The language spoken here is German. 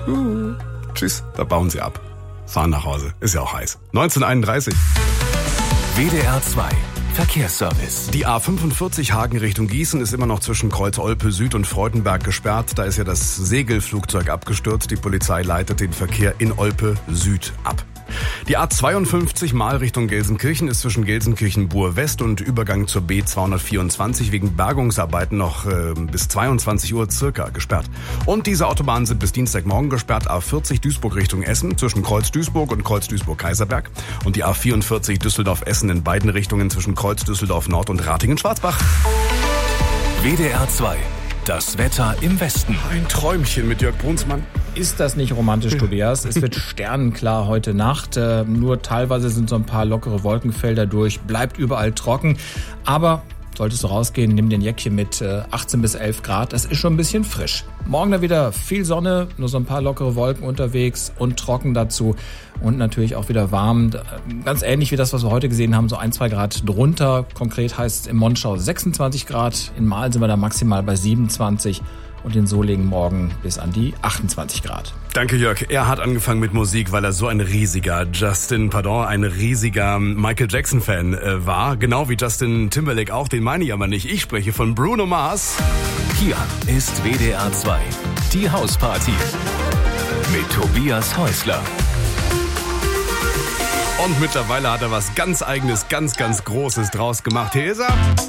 Tschüss, da bauen sie ab. Fahren nach Hause, ist ja auch heiß. 19:31. WDR 2 Verkehrsservice. Die A45 Hagen Richtung Gießen ist immer noch zwischen Kreuz-Olpe Süd und Freudenberg gesperrt. Da ist ja das Segelflugzeug abgestürzt. Die Polizei leitet den Verkehr in Olpe Süd ab. Die A52 Mal Richtung Gelsenkirchen ist zwischen Gelsenkirchen-Bur-West und Übergang zur B224 wegen Bergungsarbeiten noch bis 22 Uhr circa gesperrt. Und diese Autobahnen sind bis Dienstagmorgen gesperrt. A40 Duisburg Richtung Essen zwischen Kreuz Duisburg und Kreuz Duisburg-Kaiserberg. Und die A44 Düsseldorf-Essen in beiden Richtungen zwischen Kreuz Düsseldorf-Nord und Ratingen-Schwarzbach. WDR 2. Das Wetter im Westen. Ein Träumchen mit Jörg Brunsmann. Ist das nicht romantisch, Tobias? Es wird sternenklar heute Nacht. Nur teilweise sind so ein paar lockere Wolkenfelder durch. Bleibt überall trocken. Aber solltest du rausgehen, nimm den Jäckchen mit 18 bis 11 Grad. Das ist schon ein bisschen frisch. Morgen dann wieder viel Sonne, nur so ein paar lockere Wolken unterwegs und trocken dazu. Und natürlich auch wieder warm. Ganz ähnlich wie das, was wir heute gesehen haben, so 1-2 Grad drunter. Konkret heißt es in Monschau 26 Grad. In Mahl sind wir da maximal bei 27. Und in Solingen morgen bis an die 28 Grad. Danke, Jörg. Er hat angefangen mit Musik, weil er so ein riesiger ein riesiger Michael Jackson-Fan war. Genau wie Justin Timberlake auch, den meine ich aber nicht. Ich spreche von Bruno Mars. Hier ist WDR 2, die Hausparty mit Tobias Häusler. Und mittlerweile hat er was ganz Eigenes, ganz, ganz Großes draus gemacht. Hier ist er.